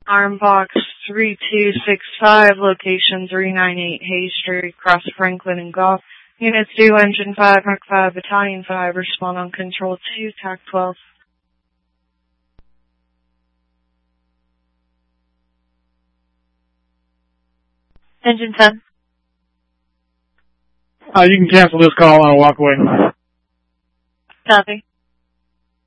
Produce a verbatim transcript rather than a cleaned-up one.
Arm Box three two six five, location three ninety-eight Hayes Street, across Franklin and Goff. Units two, Engine five, Mark five, Battalion five, respond on Control two, T A C twelve. Engine ten. Uh, you can cancel this call and I'll walk away. Copy.